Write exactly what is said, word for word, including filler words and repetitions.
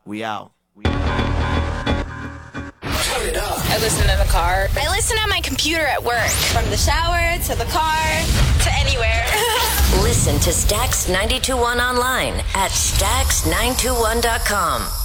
We out. I listen in the car. I listen on my computer at work. From the shower to the car to anywhere. Listen to Stax ninety-two point one online at stax nine two one dot com.